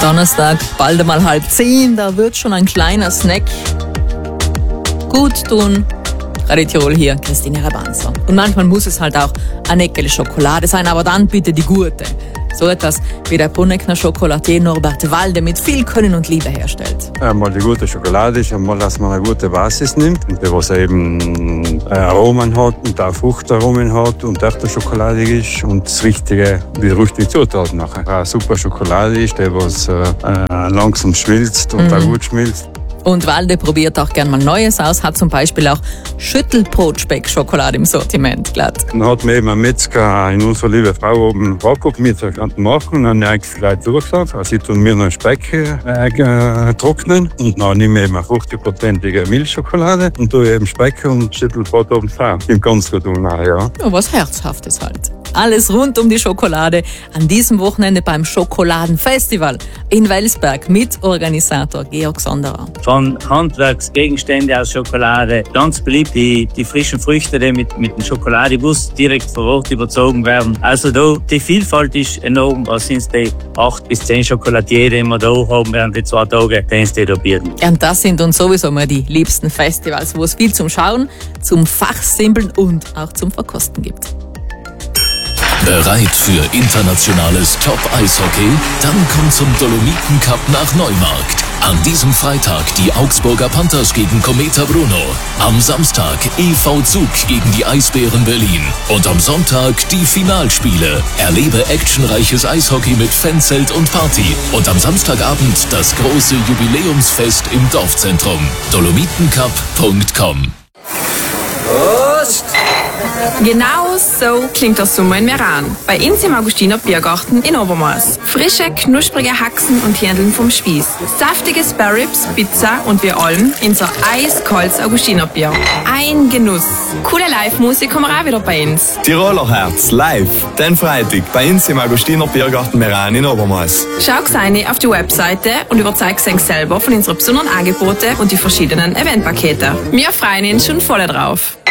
Donnerstag, bald einmal 9:30, da wird schon ein kleiner Snack gut tun. Radio Tirol hier, Christine Rabanzer. Und manchmal muss es halt auch eine Ecke Schokolade sein, aber dann bitte die gute. So etwas wie der Bruneckner Chocolatier Norbert Walde mit viel Können und Liebe herstellt. Einmal die gute Schokolade ist, einmal, dass man eine gute Basis nimmt, was eben Aromen hat und auch Fruchtaromen hat und erdbeerschokolade ist und das richtige, die richtige Zutat nachher. Eine super Schokolade ist, die was langsam schmilzt und auch gut schmilzt. Und Walde probiert auch gern mal Neues aus, hat zum Beispiel auch Schüttelbrotspeck-Schokolade im Sortiment. Glatt. Dann hat mir eben ein Metzger in unserer liebe Frau oben vorgeguckt, mit zu machen. Und dann habe ich gleich durchgesagt, sie tun mir noch Speck trocknen. Und dann nehme ich eben eine 50-prozentige Milchschokolade und tue eben Speck und Schüttelbrot oben drauf. Kommt ganz gut nachher, ja. Ja, was Herzhaftes halt. Alles rund um die Schokolade an diesem Wochenende beim Schokoladenfestival in Welsberg mit Organisator Georg Sonderer. Von Handwerksgegenstände aus Schokolade, ganz beliebt die frischen Früchte, die mit dem Schokoladebus direkt vor Ort überzogen werden. Also da, die Vielfalt ist enorm. Was sind die 8 bis 10 Chocolatiere, die wir da haben während die 2 Tage, die uns da bieten. Ja, und das sind uns sowieso mal die liebsten Festivals, wo es viel zum Schauen, zum Fachsimpeln und auch zum Verkosten gibt. Bereit für internationales Top-Eishockey? Dann kommt zum Dolomiten-Cup nach Neumarkt. An diesem Freitag die Augsburger Panthers gegen Cometa Bruno. Am Samstag EV Zug gegen die Eisbären Berlin. Und am Sonntag die Finalspiele. Erlebe actionreiches Eishockey mit Fanzelt und Party. Und am Samstagabend das große Jubiläumsfest im Dorfzentrum. dolomitencup.com. Prost! Genau so klingt der Sommer in Meran. Bei uns im Augustiner Biergarten in Obermaß. Frische, knusprige Haxen und Hähndeln vom Spieß. Saftige Sparribs, Pizza und wir allem unser eiskaltes Augustiner Bier. Ein Genuss. Coole Live-Musik kommen auch wieder bei uns. Tiroler Herz live, den Freitag bei uns im Augustiner Biergarten Meran in Obermaß. Schau rein auf die Webseite und überzeug dich selber von unseren besonderen Angeboten und die verschiedenen Eventpakete. Wir freuen uns schon voll drauf.